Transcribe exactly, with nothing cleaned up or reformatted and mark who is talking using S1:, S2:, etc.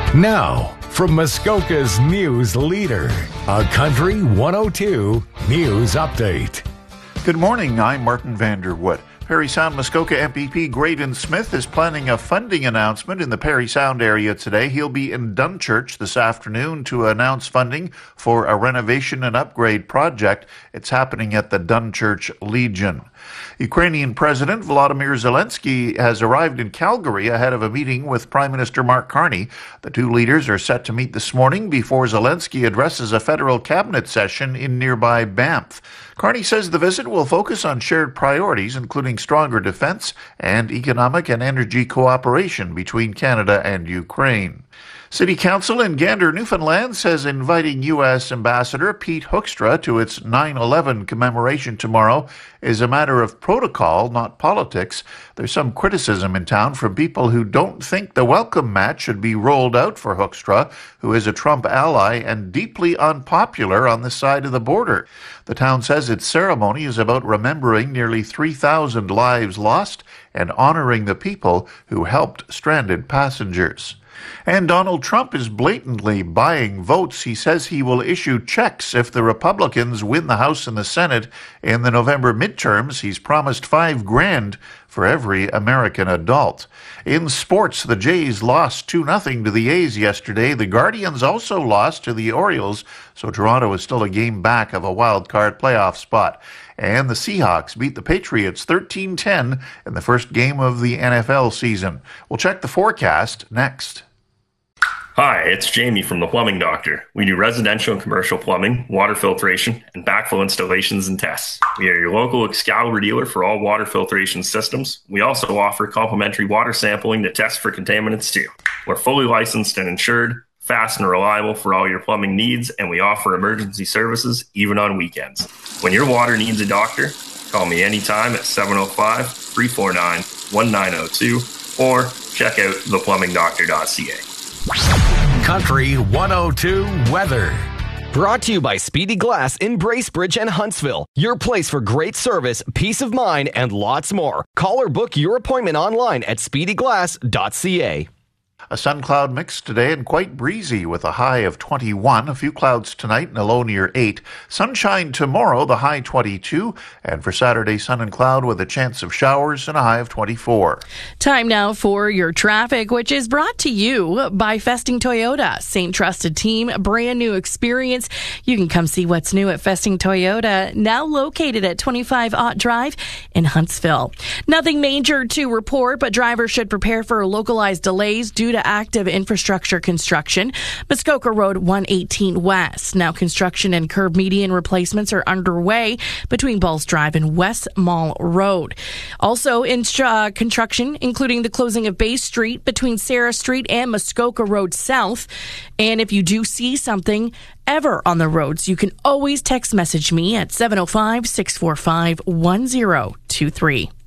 S1: Now, from Muskoka's news leader, a Country one oh two News Update.
S2: Good morning, I'm Martin Vanderwood. Parry Sound Muskoka M P P Graydon Smith is planning a funding announcement in the Parry Sound area today. He'll be in Dunchurch this afternoon to announce funding for a renovation and upgrade project. It's happening at the Dunchurch Legion. Ukrainian President Volodymyr Zelensky has arrived in Calgary ahead of a meeting with Prime Minister Mark Carney. The two leaders are set to meet this morning before Zelensky addresses a federal cabinet session in nearby Banff. Carney says the visit will focus on shared priorities, including stronger defense and economic and energy cooperation between Canada and Ukraine. City Council in Gander, Newfoundland says inviting U S Ambassador Pete Hoekstra to its nine eleven commemoration tomorrow is a matter of protocol, not politics. There's some criticism in town from people who don't think the welcome mat should be rolled out for Hoekstra, who is a Trump ally and deeply unpopular on the side of the border. The town says its ceremony is about remembering nearly three thousand lives lost and honoring the people who helped stranded passengers. And Donald Trump is blatantly buying votes. He says he will issue checks if the Republicans win the House and the Senate in the November midterms. He's promised five grand for every American adult. In sports, the Jays lost two nothing to the A's yesterday. The Guardians also lost to the Orioles, so Toronto is still a game back of a wild card playoff spot. And the Seahawks beat the Patriots thirteen ten in the first game of the N F L season. We'll check the forecast next.
S3: Hi, it's Jamie from The Plumbing Doctor. We do residential and commercial plumbing, water filtration, and backflow installations and tests. We are your local Excalibur dealer for all water filtration systems. We also offer complimentary water sampling to test for contaminants too. We're fully licensed and insured, fast and reliable for all your plumbing needs, and we offer emergency services even on weekends. When your water needs a doctor, call me anytime at seven oh five, three four nine, one nine oh two or check out the plumbing doctor dot c a.
S1: Country one oh two weather.
S4: Brought to you by Speedy Glass in Bracebridge and Huntsville. Your place for great service, peace of mind, and lots more. Call or book your appointment online at speedy glass dot c a.
S2: A sun cloud mix today and quite breezy with a high of twenty-one. A few clouds tonight and a low near eight. Sunshine tomorrow, the high twenty-two. And for Saturday, sun and cloud with a chance of showers and a high of twenty-four.
S5: Time now for your traffic, which is brought to you by Festing Toyota. Same trusted team, brand new experience. You can come see what's new at Festing Toyota, now located at twenty-five Ott Drive in Huntsville. Nothing major to report, but drivers should prepare for localized delays due to active infrastructure construction. Muskoka Road one eighteen West. Now construction and curb median replacements are underway between Bulls Drive and West Mall Road. Also in uh, construction, including the closing of Bay Street between Sarah Street and Muskoka Road South. And if you do see something ever on the roads, you can always text message me at seven oh five, six four five, one oh two three.